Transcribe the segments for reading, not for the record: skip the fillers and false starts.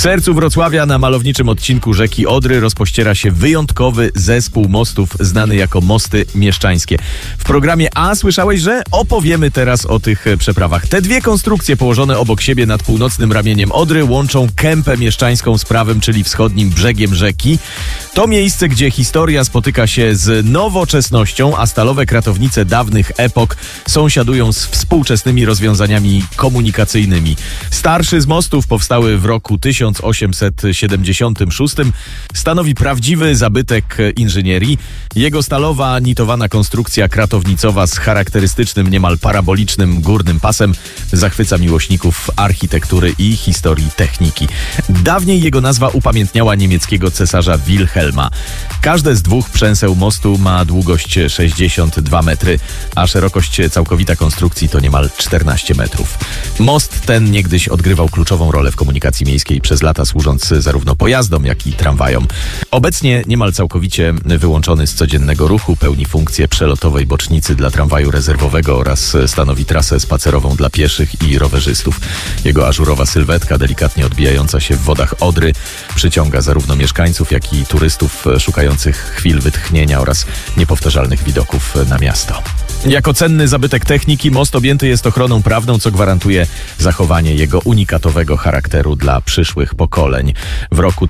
sercu Wrocławia na malowniczym odcinku rzeki Odry rozpościera się wyjątkowy zespół mostów znany jako Mosty Mieszczańskie. W programie A słyszałeś, że opowiemy teraz o tych przeprawach. Te dwie konstrukcje położone obok siebie nad północnym ramieniem Odry łączą Kępę Mieszczańską z prawym, czyli wschodnim brzegiem rzeki. To miejsce, gdzie historia spotyka się z nowoczesnością, a stalowe kratownice dawnych epok sąsiadują z współczesnymi rozwiązaniami komunikacyjnymi. Starszy z mostów, powstały w roku 1876, stanowi prawdziwy zabytek inżynierii. Jego stalowa, nitowana konstrukcja kratownicowa z charakterystycznym, niemal parabolicznym górnym pasem zachwyca miłośników architektury i historii techniki. Dawniej jego nazwa upamiętniała niemieckiego cesarza Wilhelma. Każde z dwóch przęseł mostu ma długość 62 metry, a szerokość całkowita konstrukcji to niemal 14 metrów. Most ten niegdyś odgrywał kluczową rolę w komunikacji miejskiej, przez lata służąc zarówno pojazdom, jak i tramwajom. Obecnie niemal całkowicie wyłączony z codziennego ruchu, pełni funkcję przelotowej bocznicy dla tramwaju rezerwowego oraz stanowi trasę spacerową dla pieszych i rowerzystów. Jego ażurowa sylwetka, delikatnie odbijająca się w wodach Odry, przyciąga zarówno mieszkańców, jak i turystów szukających chwil wytchnienia oraz niepowtarzalnych widoków na miasto. Jako cenny zabytek techniki most objęty jest ochroną prawną, co gwarantuje zachowanie jego unikatowego charakteru dla przyszłych pokoleń. W roku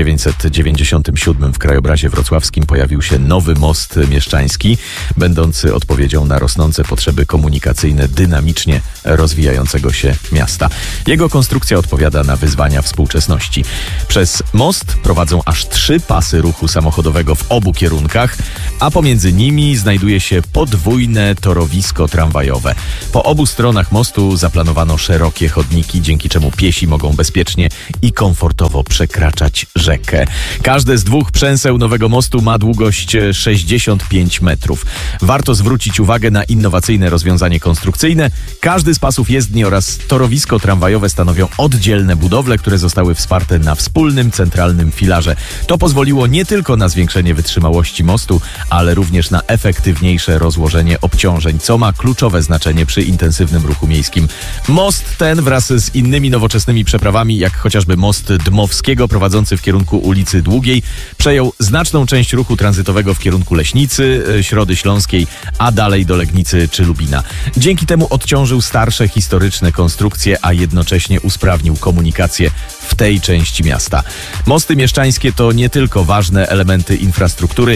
1997 w krajobrazie wrocławskim pojawił się nowy most mieszczański, będący odpowiedzią na rosnące potrzeby komunikacyjne dynamicznie rozwijającego się miasta. Jego konstrukcja odpowiada na wyzwania współczesności. Przez most prowadzą aż 3 pasy ruchu samochodowego w obu kierunkach, a pomiędzy nimi znajduje się podwójne torowisko tramwajowe. Po obu stronach mostu zaplanowano szerokie chodniki, dzięki czemu piesi mogą bezpiecznie i komfortowo przekraczać rzekę. Każde z dwóch przęseł nowego mostu ma długość 65 metrów. Warto zwrócić uwagę na innowacyjne rozwiązanie konstrukcyjne. Każdy z pasów jezdni oraz torowisko tramwajowe stanowią oddzielne budowle, które zostały wsparte na wspólnym centralnym filarze. To pozwoliło nie tylko na zwiększenie wytrzymałości mostu, ale również na efektywniejsze rozłożenie obciążeń, co ma kluczowe znaczenie przy intensywnym ruchu miejskim. Most ten wraz z innymi nowoczesnymi przeprawami, jak chociażby most Dmowskiego prowadzący w kierunku ulicy Długiej, przejął znaczną część ruchu tranzytowego w kierunku Leśnicy, Środy Śląskiej, a dalej do Legnicy czy Lubina. Dzięki temu odciążył starsze historyczne konstrukcje, a jednocześnie usprawnił komunikację w tej części miasta. Mosty mieszczańskie to nie tylko ważne elementy infrastruktury,